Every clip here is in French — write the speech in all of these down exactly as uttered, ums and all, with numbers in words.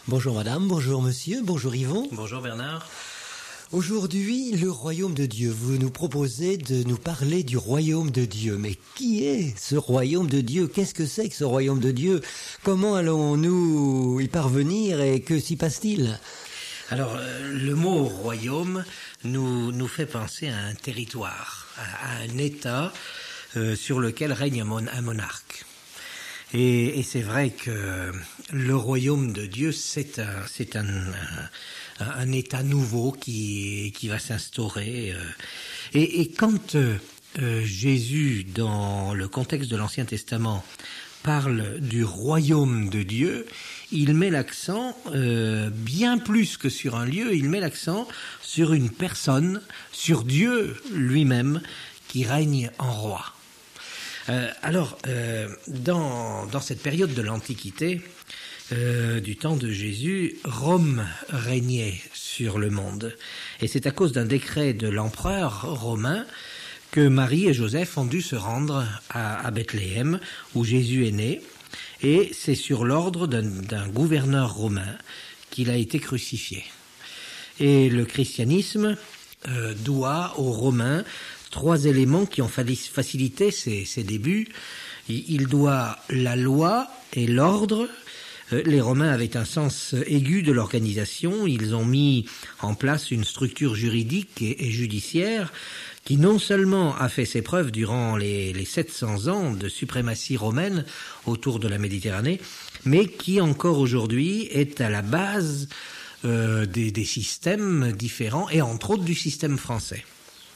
Bonjour madame, bonjour monsieur, bonjour Yvon. Bonjour Bernard. Aujourd'hui, le royaume de Dieu. Vous nous proposez de nous parler du royaume de Dieu. Mais qui est ce royaume de Dieu? Qu'est-ce que c'est que ce royaume de Dieu? Comment allons-nous y parvenir et que s'y passe-t-il? Alors, euh, le mot royaume nous, nous fait penser à un territoire, à, à un État euh, sur lequel règne un, mon, un monarque. Et, et c'est vrai que le royaume de Dieu, c'est un, c'est un, un, un État nouveau qui, qui va s'instaurer. Et, et quand euh, Jésus, dans le contexte de l'Ancien Testament, parle du royaume de Dieu, il met l'accent, euh, bien plus que sur un lieu, il met l'accent sur une personne, sur Dieu lui-même, qui règne en roi. Euh, alors, euh, dans, dans cette période de l'Antiquité, euh, du temps de Jésus, Rome régnait sur le monde. Et c'est à cause d'un décret de l'empereur romain que Marie et Joseph ont dû se rendre à, à Bethléem, où Jésus est né. Et c'est sur l'ordre d'un, d'un gouverneur romain qu'il a été crucifié. Et le christianisme euh, doit aux Romains trois éléments qui ont facilité ses, ses débuts. Il doit la loi et l'ordre. Les Romains avaient un sens aigu de l'organisation. Ils ont mis en place une structure juridique et, et judiciaire qui non seulement a fait ses preuves durant les, les sept cents ans de suprématie romaine autour de la Méditerranée, mais qui encore aujourd'hui est à la base euh, des, des systèmes différents et entre autres du système français.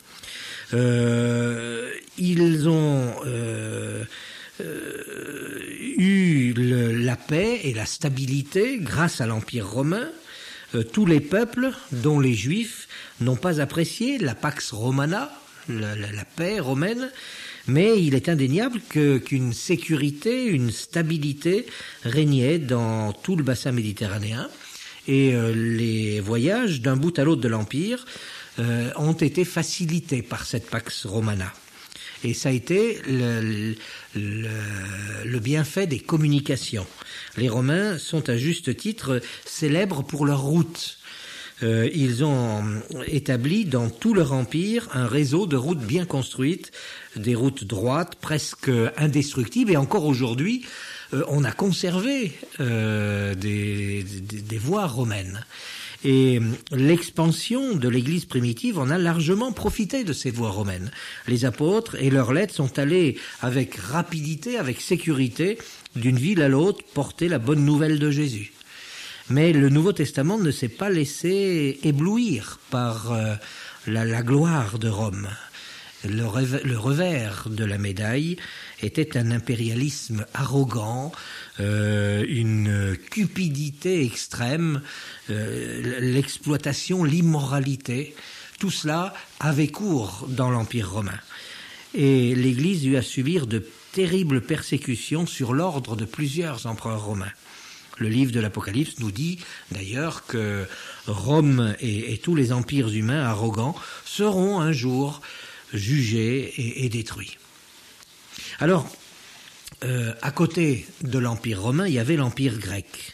Euh, ils ont euh, euh, eu le, la paix et la stabilité grâce à l'Empire romain. Euh, tous les peuples, dont les Juifs, n'ont pas apprécié la Pax Romana, la, la, la paix romaine, mais il est indéniable que, qu'une sécurité, une stabilité régnait dans tout le bassin méditerranéen, et euh, les voyages d'un bout à l'autre de l'Empire Euh, ont été facilités par cette Pax Romana. Et ça a été le, le, le bienfait des communications. Les Romains sont à juste titre célèbres pour leurs routes. Euh, ils ont établi dans tout leur empire un réseau de routes bien construites, des routes droites, presque indestructibles, et encore aujourd'hui, euh, on a conservé euh, des, des, des voies romaines. Et l'expansion de l'Église primitive en a largement profité de ces voies romaines. Les apôtres et leurs lettres sont allés avec rapidité, avec sécurité, d'une ville à l'autre, porter la bonne nouvelle de Jésus. Mais le Nouveau Testament ne s'est pas laissé éblouir par euh, la, la gloire de Rome. Le, rev- le revers de la médaille était un impérialisme arrogant, euh, une cupidité extrême, euh, l'exploitation, l'immoralité. Tout cela avait cours dans l'Empire romain. Et l'Église eut à subir de terribles persécutions sur l'ordre de plusieurs empereurs romains. Le livre de l'Apocalypse nous dit d'ailleurs que Rome et, et tous les empires humains arrogants seront un jour jugés et, et détruits. Alors, euh, à côté de l'Empire romain, il y avait l'Empire grec.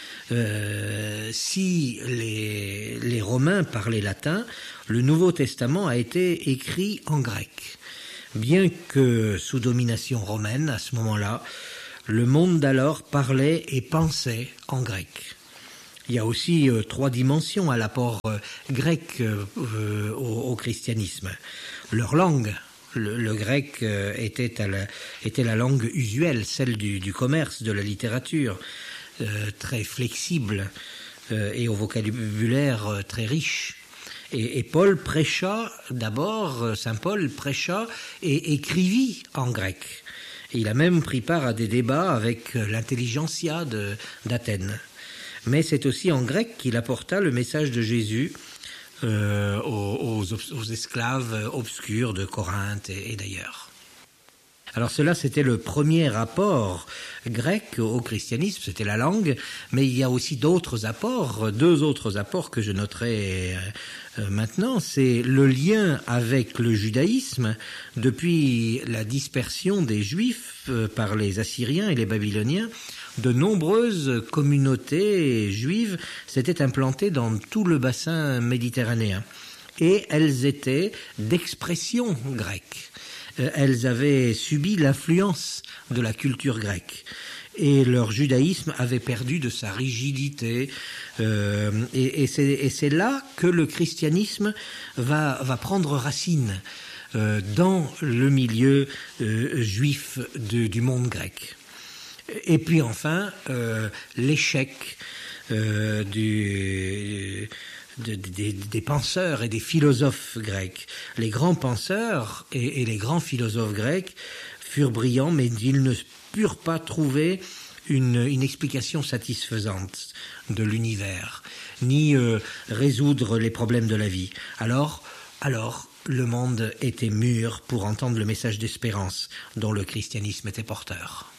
Euh, si les, les Romains parlaient latin, le Nouveau Testament a été écrit en grec. Bien que sous domination romaine, à ce moment-là, le monde d'alors parlait et pensait en grec. Il y a aussi euh, trois dimensions à l'apport euh, grec euh, euh, au, au christianisme. Leur langue, le, le grec euh, était, à la, était la langue usuelle, celle du, du commerce, de la littérature, euh, très flexible euh, et au vocabulaire euh, très riche. Et, et Paul prêcha d'abord, saint Paul prêcha et écrivit en grec. Et il a même pris part à des débats avec l'intelligentsia de, d'Athènes. Mais c'est aussi en grec qu'il apporta le message de Jésus euh, aux, aux, aux esclaves obscurs de Corinthe et, et d'ailleurs. Alors cela, c'était le premier apport grec au christianisme, c'était la langue, mais il y a aussi d'autres apports, deux autres apports que je noterai euh, maintenant. C'est le lien avec le judaïsme depuis la dispersion des Juifs euh, par les Assyriens et les Babyloniens. de nombreuses communautés juives s'étaient implantées dans tout le bassin méditerranéen. Et elles étaient d'expression grecque. Elles avaient subi l'influence de la culture grecque. Et leur judaïsme avait perdu de sa rigidité. Euh, et, et, c'est, et c'est là que le christianisme va, va prendre racine euh, dans le milieu euh, juif de, du monde grec. Et puis enfin, euh, l'échec euh, du... De, des, des penseurs et des philosophes grecs. Les grands penseurs et, et les grands philosophes grecs furent brillants, mais ils ne purent pas trouver une, une explication satisfaisante de l'univers, ni euh, résoudre les problèmes de la vie. Alors, alors, le monde était mûr pour entendre le message d'espérance dont le christianisme était porteur.